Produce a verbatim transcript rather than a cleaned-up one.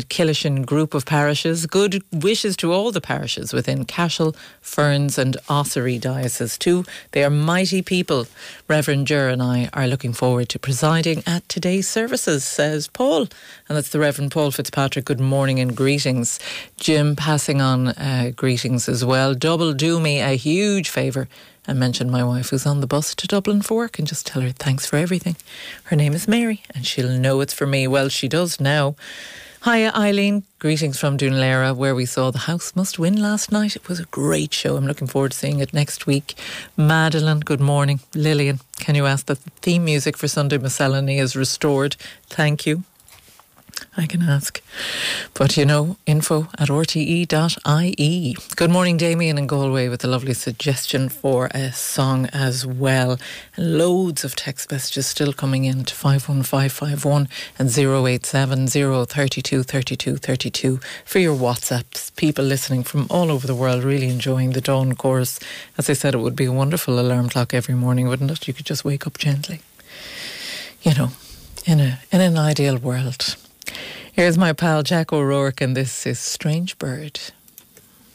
and Killishin group of parishes. Good wishes to all the parishes within Cashel, Ferns and Ossory Diocese too. They are mighty people. Reverend Ger and I are looking forward to presiding at today's services, says Paul. And that's the Reverend Paul Fitzpatrick. Good morning and greetings. Jim passing on uh, greetings as well. Double do me a huge favour and mention my wife who's on the bus to Dublin for work and just tell her thanks for everything. Her name is Mary and she'll know it's for me. Well, she does now. Hiya Eileen, greetings from Dunlera where we saw The House Must Win last night. It was a great show. I'm looking forward to seeing it next week. Madeline, good morning. Lillian, can you ask that the theme music for Sunday Miscellany is restored? Thank you. I can ask. But you know, info at r t e dot i e. Good morning, Damien in Galway with a lovely suggestion for a song as well. And loads of text messages still coming in to five one five five one and zero eight seven zero three two three two three two for your WhatsApps. People listening from all over the world really enjoying the dawn chorus. As I said, it would be a wonderful alarm clock every morning, wouldn't it? You could just wake up gently. You know, in a in an ideal world. Here's my pal Jack O'Rourke and this is Strange Bird.